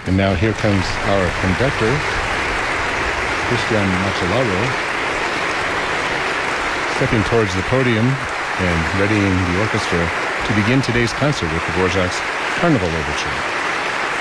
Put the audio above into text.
And now here comes our conductor, Christian Macellaro, stepping towards the podium and readying the orchestra to begin today's concert with the Dvorak's Carnival Overture.